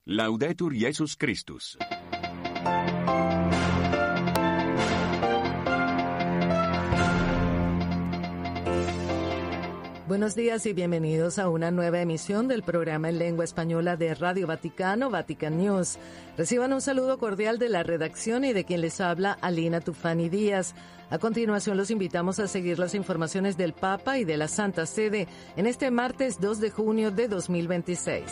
Laudetur Jesus Christus. Buenos días y bienvenidos a una nueva emisión del programa en lengua española de Radio Vaticano, Vatican News. Reciban un saludo cordial de la redacción y de quien les habla, Alina Tufani Díaz. A continuación los invitamos a seguir las informaciones del Papa y de la Santa Sede en este martes 2 de junio de 2026.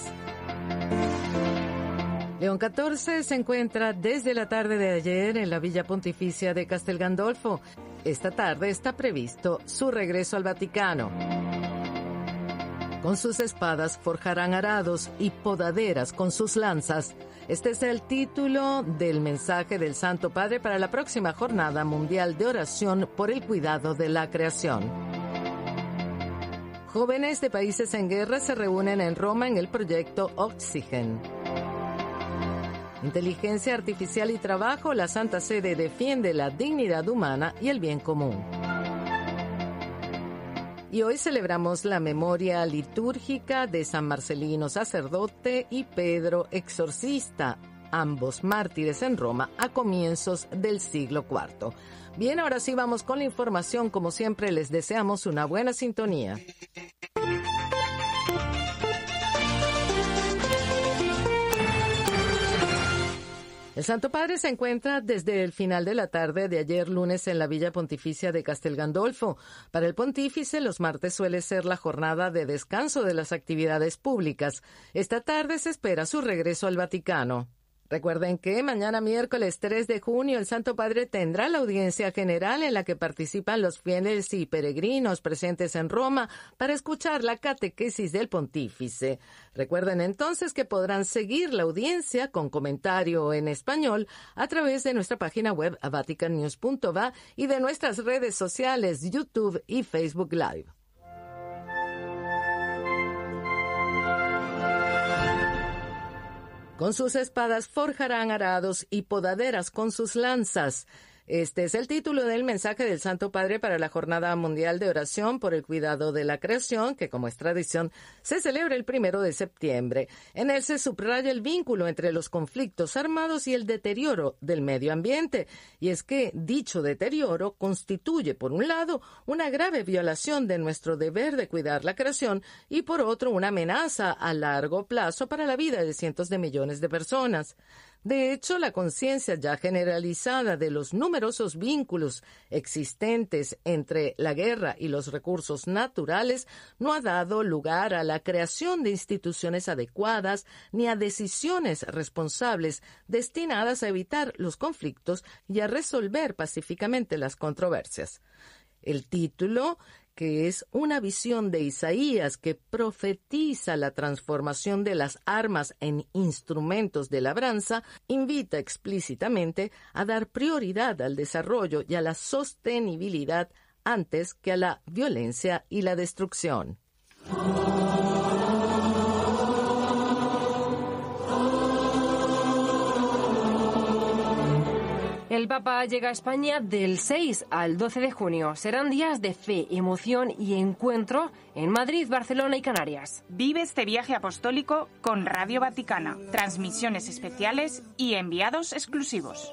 León XIV se encuentra desde la tarde de ayer en la Villa Pontificia de Castel Gandolfo. Esta tarde está previsto su regreso al Vaticano. Con sus espadas forjarán arados y podaderas con sus lanzas. Este es el título del mensaje del Santo Padre para la próxima Jornada Mundial de Oración por el Cuidado de la Creación. Jóvenes de países en guerra se reúnen en Roma en el proyecto Oxygen. Inteligencia artificial y trabajo, la Santa Sede defiende la dignidad humana y el bien común. Y hoy celebramos la memoria litúrgica de San Marcelino, sacerdote, y Pedro, exorcista, ambos mártires en Roma a comienzos del siglo IV. Bien, ahora sí vamos con la información. Como siempre, les deseamos una buena sintonía. El Santo Padre se encuentra desde el final de la tarde de ayer lunes en la Villa Pontificia de Castel Gandolfo. Para el pontífice, los martes suele ser la jornada de descanso de las actividades públicas. Esta tarde se espera su regreso al Vaticano. Recuerden que mañana miércoles 3 de junio el Santo Padre tendrá la audiencia general en la que participan los fieles y peregrinos presentes en Roma para escuchar la catequesis del pontífice. Recuerden entonces que podrán seguir la audiencia con comentario en español a través de nuestra página web vaticannews.va y de nuestras redes sociales YouTube y Facebook Live. Con sus espadas forjarán arados y podaderas con sus lanzas. Este es el título del mensaje del Santo Padre para la Jornada Mundial de Oración por el Cuidado de la Creación, que, como es tradición, se celebra el 1 de septiembre. En él se subraya el vínculo entre los conflictos armados y el deterioro del medio ambiente. Y es que dicho deterioro constituye, por un lado, una grave violación de nuestro deber de cuidar la creación y, por otro, una amenaza a largo plazo para la vida de cientos de millones de personas. De hecho, la conciencia ya generalizada de los numerosos vínculos existentes entre la guerra y los recursos naturales no ha dado lugar a la creación de instituciones adecuadas ni a decisiones responsables destinadas a evitar los conflictos y a resolver pacíficamente las controversias. El título, que es una visión de Isaías que profetiza la transformación de las armas en instrumentos de labranza, invita explícitamente a dar prioridad al desarrollo y a la sostenibilidad antes que a la violencia y la destrucción. El Papa llega a España del 6 al 12 de junio. Serán días de fe, emoción y encuentro en Madrid, Barcelona y Canarias. Vive este viaje apostólico con Radio Vaticana, transmisiones especiales y enviados exclusivos.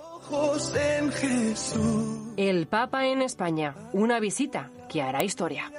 El Papa en España, una visita que hará historia.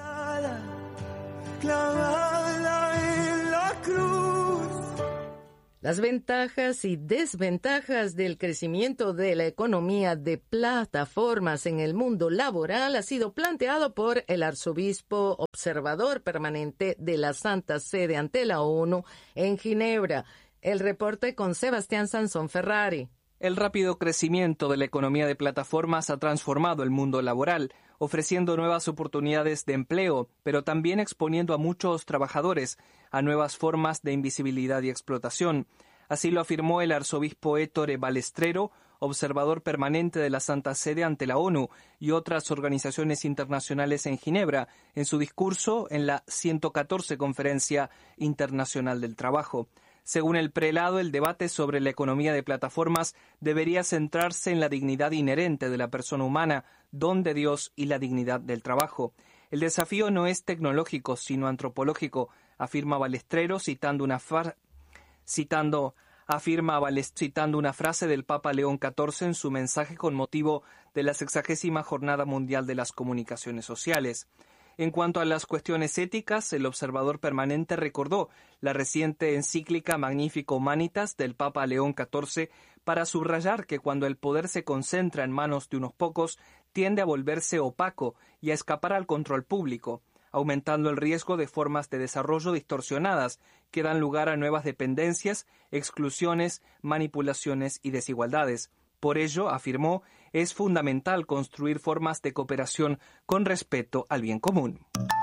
Las ventajas y desventajas del crecimiento de la economía de plataformas en el mundo laboral ha sido planteado por el arzobispo observador permanente de la Santa Sede ante la ONU en Ginebra. El reporte con Sebastián Sansón Ferrari. El rápido crecimiento de la economía de plataformas ha transformado el mundo laboral, ofreciendo nuevas oportunidades de empleo, pero también exponiendo a muchos trabajadores a nuevas formas de invisibilidad y explotación. Así lo afirmó el arzobispo Ettore Balestrero, observador permanente de la Santa Sede ante la ONU y otras organizaciones internacionales en Ginebra, en su discurso en la 114 Conferencia Internacional del Trabajo. Según el prelado, el debate sobre la economía de plataformas debería centrarse en la dignidad inherente de la persona humana, don de Dios y la dignidad del trabajo. El desafío no es tecnológico, sino antropológico, afirma Balestrero, citando afirmaba, citando una frase del Papa León XIV en su mensaje con motivo de la 60ª Jornada Mundial de las Comunicaciones Sociales. En cuanto a las cuestiones éticas, el observador permanente recordó la reciente encíclica Magnificat Humanitas del Papa León XIV para subrayar que cuando el poder se concentra en manos de unos pocos, tiende a volverse opaco y a escapar al control público, aumentando el riesgo de formas de desarrollo distorsionadas que dan lugar a nuevas dependencias, exclusiones, manipulaciones y desigualdades. Por ello, afirmó, es fundamental construir formas de cooperación con respeto al bien común.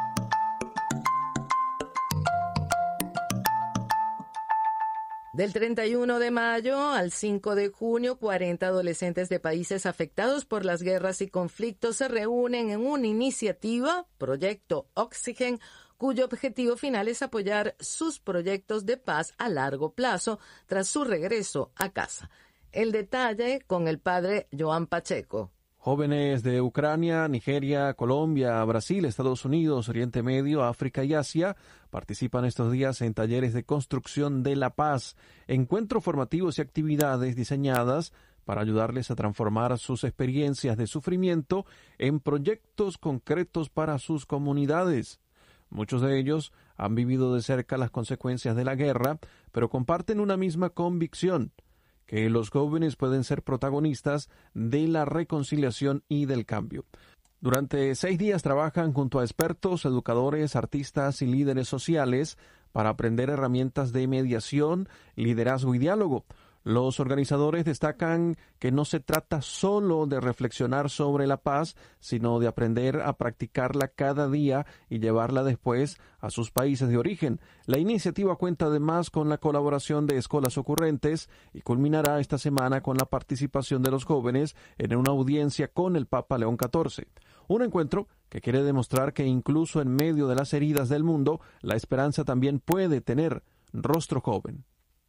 Del 31 de mayo al 5 de junio, 40 adolescentes de países afectados por las guerras y conflictos se reúnen en una iniciativa, Proyecto Oxygen, cuyo objetivo final es apoyar sus proyectos de paz a largo plazo tras su regreso a casa. El detalle con el padre Joan Pacheco. Jóvenes de Ucrania, Nigeria, Colombia, Brasil, Estados Unidos, Oriente Medio, África y Asia participan estos días en talleres de construcción de la paz, encuentros formativos y actividades diseñadas para ayudarles a transformar sus experiencias de sufrimiento en proyectos concretos para sus comunidades. Muchos de ellos han vivido de cerca las consecuencias de la guerra, pero comparten una misma convicción: que los jóvenes pueden ser protagonistas de la reconciliación y del cambio. Durante 6 días trabajan junto a expertos, educadores, artistas y líderes sociales para aprender herramientas de mediación, liderazgo y diálogo. Los organizadores destacan que no se trata solo de reflexionar sobre la paz, sino de aprender a practicarla cada día y llevarla después a sus países de origen. La iniciativa cuenta además con la colaboración de escuelas ocurrentes y culminará esta semana con la participación de los jóvenes en una audiencia con el Papa León XIV. Un encuentro que quiere demostrar que incluso en medio de las heridas del mundo, la esperanza también puede tener rostro joven.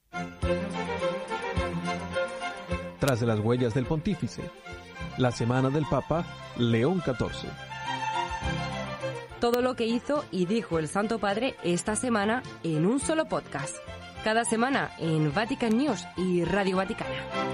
Tras de las huellas del Pontífice, la semana del Papa León XIV. Todo lo que hizo y dijo el Santo Padre esta semana en un solo podcast. Cada semana en Vatican News y Radio Vaticana.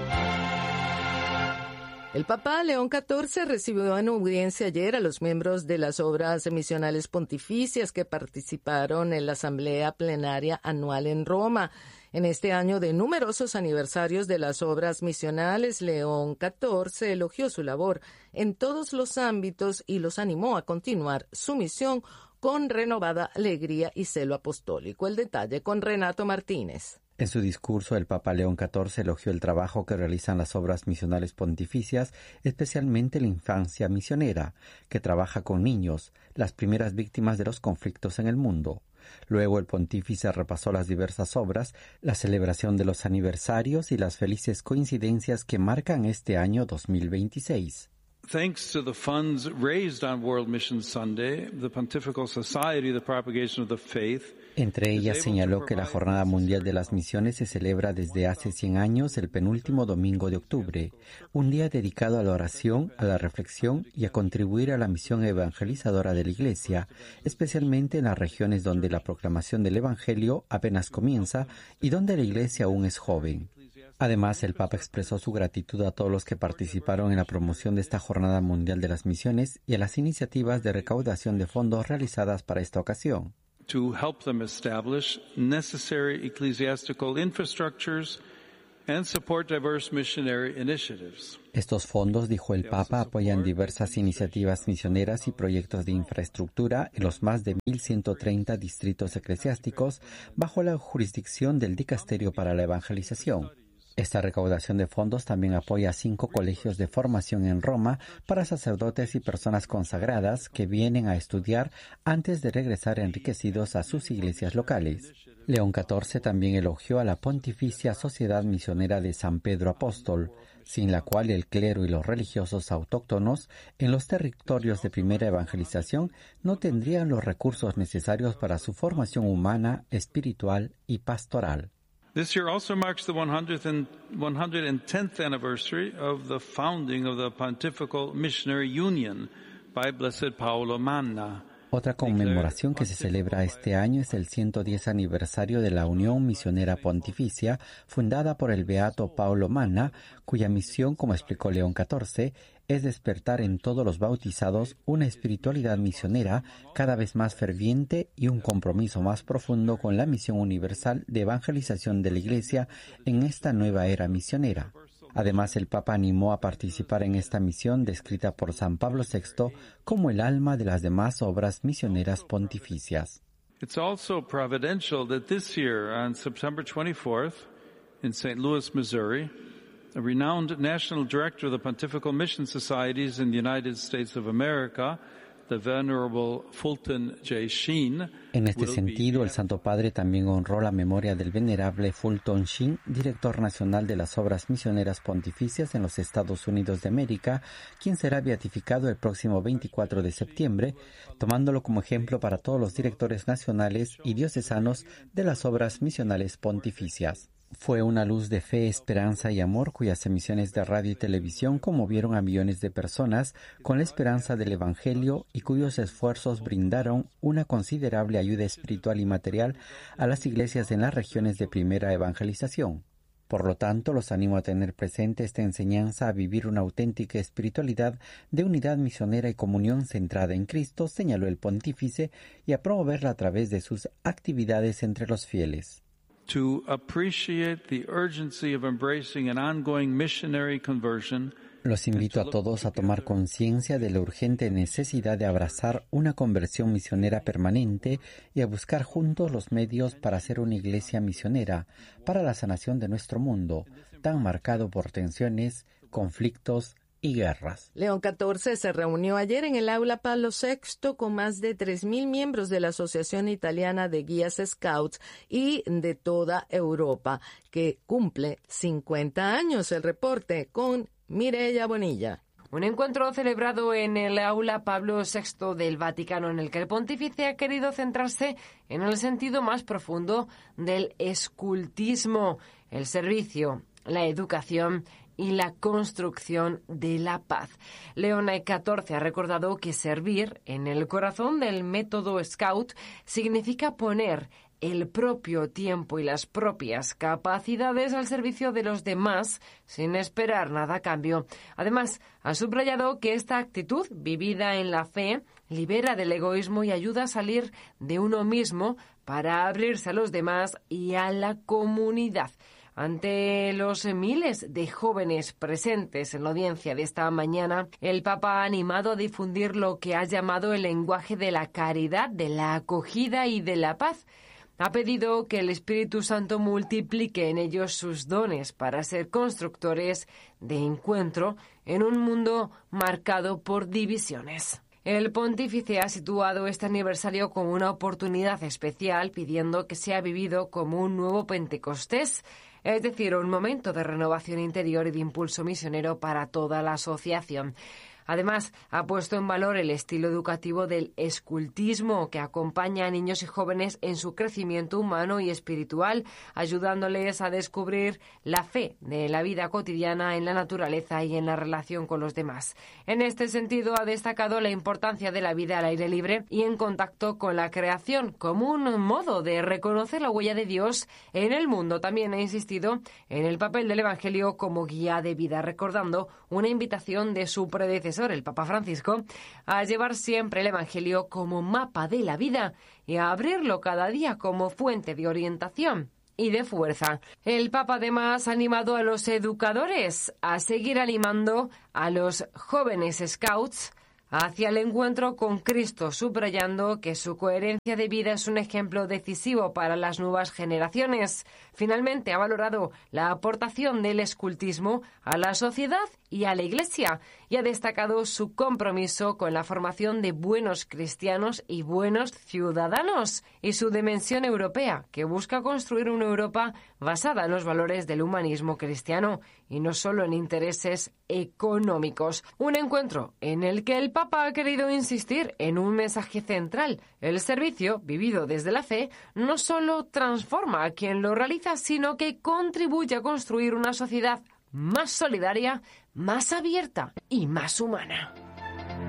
El Papa León XIV recibió en audiencia ayer a los miembros de las obras misionales pontificias que participaron en la Asamblea Plenaria Anual en Roma. En este año de numerosos aniversarios de las obras misionales, León XIV elogió su labor en todos los ámbitos y los animó a continuar su misión con renovada alegría y celo apostólico. El detalle con Renato Martínez. En su discurso, el Papa León XIV elogió el trabajo que realizan las obras misionales pontificias, especialmente la infancia misionera, que trabaja con niños, las primeras víctimas de los conflictos en el mundo. Luego el pontífice repasó las diversas obras, la celebración de los aniversarios y las felices coincidencias que marcan este año 2026. Thanks to the funds raised on World Mission Sunday, the Pontifical Society, the Propagation of the Faith. Entre ellas señaló que la Jornada Mundial de las Misiones se celebra desde hace 100 años el penúltimo domingo de octubre, un día dedicado a la oración, a la reflexión y a contribuir a la misión evangelizadora de la Iglesia, especialmente en las regiones donde la proclamación del Evangelio apenas comienza y donde la Iglesia aún es joven. Además, el Papa expresó su gratitud a todos los que participaron en la promoción de esta Jornada Mundial de las Misiones y a las iniciativas de recaudación de fondos realizadas para esta ocasión. To help them establish necessary ecclesiastical infrastructures and support diverse missionary initiatives. Estos fondos, dijo el Papa, apoyan diversas iniciativas misioneras y proyectos de infraestructura en los más de 1.130 distritos eclesiásticos bajo la jurisdicción del Dicasterio para la Evangelización. Esta recaudación de fondos también apoya a 5 colegios de formación en Roma para sacerdotes y personas consagradas que vienen a estudiar antes de regresar enriquecidos a sus iglesias locales. León XIV también elogió a la Pontificia Sociedad Misionera de San Pedro Apóstol, sin la cual el clero y los religiosos autóctonos en los territorios de primera evangelización no tendrían los recursos necesarios para su formación humana, espiritual y pastoral. This year also marks the 110th anniversary of the founding of the Pontifical Missionary Union by Blessed Paolo Manna. Otra conmemoración que se celebra este año es el 110 aniversario de la Unión Misionera Pontificia, fundada por el beato Paulo Manna, cuya misión, como explicó León XIV, es despertar en todos los bautizados una espiritualidad misionera cada vez más ferviente y un compromiso más profundo con la misión universal de evangelización de la Iglesia en esta nueva era misionera. Además, el Papa animó a participar en esta misión descrita por San Pablo VI como el alma de las demás obras misioneras pontificias. It's also providential that this year, on September 24th, in St. Louis, Missouri, a renowned national director of the Pontifical Mission Societies in the United States of America, the Venerable Fulton J. Sheen. En este sentido, el Santo Padre también honró la memoria del venerable Fulton Sheen, director nacional de las obras misioneras pontificias en los Estados Unidos de América, quien será beatificado el próximo 24 de septiembre, tomándolo como ejemplo para todos los directores nacionales y diocesanos de las obras misionales pontificias. Fue una luz de fe, esperanza y amor cuyas emisiones de radio y televisión conmovieron a millones de personas con la esperanza del Evangelio y cuyos esfuerzos brindaron una considerable ayuda espiritual y material a las iglesias en las regiones de primera evangelización. Por lo tanto, los animo a tener presente esta enseñanza, a vivir una auténtica espiritualidad de unidad misionera y comunión centrada en Cristo, señaló el pontífice, y a promoverla a través de sus actividades entre los fieles. To appreciate the urgency of embracing an ongoing missionary conversion. Los invito a todos a tomar conciencia de la urgente necesidad de abrazar una conversión misionera permanente y a buscar juntos los medios para hacer una iglesia misionera para la sanación de nuestro mundo, tan marcado por tensiones, conflictos y guerras. León XIV se reunió ayer en el aula Pablo VI con más de 3.000 miembros de la Asociación Italiana de Guías Scouts y de toda Europa, que cumple 50 años. El reporte con Mireya Bonilla. Un encuentro celebrado en el aula Pablo VI del Vaticano, en el que el pontífice ha querido centrarse en el sentido más profundo del escultismo, el servicio, la educación y la construcción de la paz. León XIV ha recordado que servir en el corazón del método Scout significa poner el propio tiempo y las propias capacidades al servicio de los demás sin esperar nada a cambio. Además, ha subrayado que esta actitud, vivida en la fe, libera del egoísmo y ayuda a salir de uno mismo para abrirse a los demás y a la comunidad. Ante los miles de jóvenes presentes en la audiencia de esta mañana, el Papa ha animado a difundir lo que ha llamado el lenguaje de la caridad, de la acogida y de la paz. Ha pedido que el Espíritu Santo multiplique en ellos sus dones para ser constructores de encuentro en un mundo marcado por divisiones. El pontífice ha situado este aniversario como una oportunidad especial, pidiendo que sea vivido como un nuevo Pentecostés, es decir, un momento de renovación interior y de impulso misionero para toda la asociación. Además, ha puesto en valor el estilo educativo del escultismo, que acompaña a niños y jóvenes en su crecimiento humano y espiritual, ayudándoles a descubrir la fe de la vida cotidiana en la naturaleza y en la relación con los demás. En este sentido, ha destacado la importancia de la vida al aire libre y en contacto con la creación, como un modo de reconocer la huella de Dios en el mundo. También ha insistido en el papel del Evangelio como guía de vida, recordando una invitación de su predecesor, el Papa Francisco, a llevar siempre el Evangelio como mapa de la vida y a abrirlo cada día como fuente de orientación y de fuerza. El Papa además ha animado a los educadores a seguir animando a los jóvenes scouts hacia el encuentro con Cristo, subrayando que su coherencia de vida es un ejemplo decisivo para las nuevas generaciones. Finalmente, ha valorado la aportación del escultismo a la sociedad y a la Iglesia y ha destacado su compromiso con la formación de buenos cristianos y buenos ciudadanos y su dimensión europea, que busca construir una Europa basada en los valores del humanismo cristiano y no solo en intereses económicos. Un encuentro en el que el Papa ha querido insistir en un mensaje central. El servicio, vivido desde la fe, no solo transforma a quien lo realiza, sino que contribuye a construir una sociedad más solidaria, más abierta y más humana.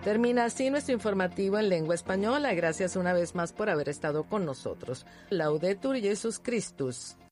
Termina así nuestro informativo en lengua española. Gracias una vez más por haber estado con nosotros. Laudetur Jesus Christus.